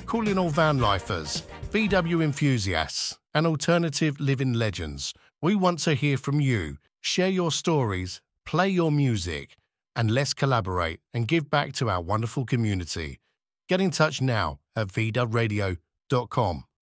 Calling all van lifers, VW enthusiasts, and alternative living legends. We want to hear from you. Share your stories, play your music, and let's collaborate and give back to our wonderful community. Get in touch now at vdubradio.com.